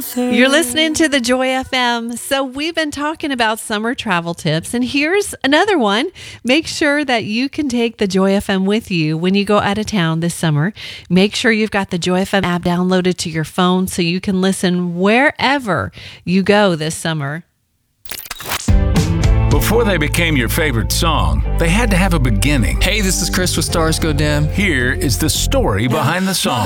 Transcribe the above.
You're listening to the Joy FM. So we've been talking about summer travel tips, and here's another one. Make sure that you can take the Joy FM with you when you go out of town this summer. Make sure you've got the Joy FM app downloaded to your phone so you can listen wherever you go this summer. Before they became your favorite song, they had to have a beginning. Hey, this is Chris with Stars Go Dim. Here is the story behind the song.